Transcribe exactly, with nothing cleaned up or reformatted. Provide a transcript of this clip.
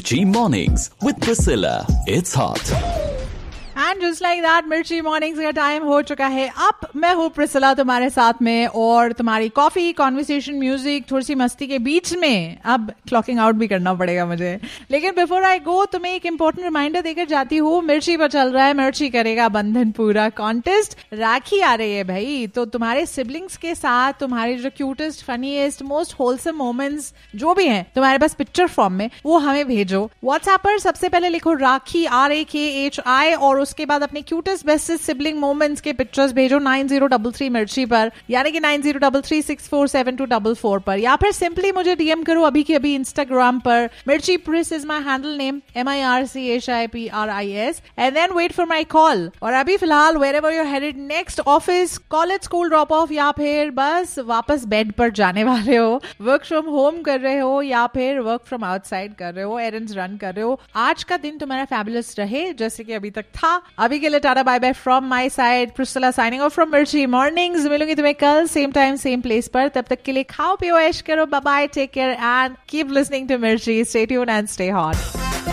Mirchi Mornings with Priscilla. It's hot. And just like that मिर्ची mornings का time हो चुका है. अब मैं हूँ प्रिसिला तुम्हारे साथ में, और तुम्हारी कॉफी, कॉन्वर्सेशन, म्यूजिक, थोड़ी सी मस्ती के बीच में अब क्लॉकिंग आउट भी करना पड़ेगा मुझे. लेकिन बिफोर आई गो तुम्हें एक इंपॉर्टेंट रिमाइंडर देकर जाती हूँ. मिर्ची पर चल रहा है मिर्ची करेगा बंधन पूरा कॉन्टेस्ट. राखी आ रही है भाई, तो तुम्हारे सिबलिंग्स के साथ तुम्हारे जो cutest, funniest, most wholesome moments जो भी हैं तुम्हारे पास पिक्चर फॉर्म में, वो हमें भेजो. व्हाट्सएप पर सबसे पहले लिखो राखी, आर ए के एच आई, और उसके बाद अपने क्यूटेस्ट बेस्टेस्ट सिबलिंग मोमेंट्स के पिक्चर्स भेजो नाइन जीरो थ्री थ्री मिर्ची पर, यानी कि nine zero three three six four seven to four four पर, या फिर सिंपली मुझे डीएम करो अभी के अभी इंस्टाग्राम पर. मिर्ची प्रिस is my handle name, M I R C H I P R I S, and then wait for my call. और अभी फिलहाल where ever you headed next, office, college, school drop of, या फिर बस वापस bed पर जाने वाले हो, वर्क फ्रॉम होम कर रहे हो, या फिर वर्क फ्रॉम आउटसाइड कर रहे हो, एरंड्स रन कर रहे हो, आज का दिन तुम्हारा फैबुलस रहे जैसे कि अभी तक था. अभी के लिए tata bye bye from my side. प्रिस्सिला signing off from मिर्ची मॉर्निंग्स. मिलूंगी तुम्हें कल सेम टाइम सेम प्लेस पर. तब तक के लिए खाओ पियो ऐश करो. Bye bye, take care and keep listening to मिर्ची. Stay tuned and stay hot.